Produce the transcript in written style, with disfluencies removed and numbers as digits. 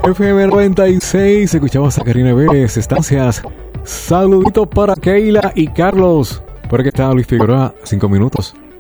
FM 96, escuchamos a Karina Vélez, Estancias. Saludito para Keila y Carlos. Por aquí está Luis Figueroa, 5 minutos